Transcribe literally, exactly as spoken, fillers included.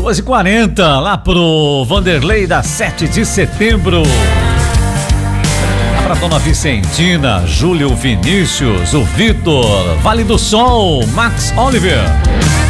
duas e quarenta, lá pro Vanderlei da sete de setembro. Pra Dona Vicentina, Júlio Vinícius, o Vitor, Vale do Sol, Max Oliver.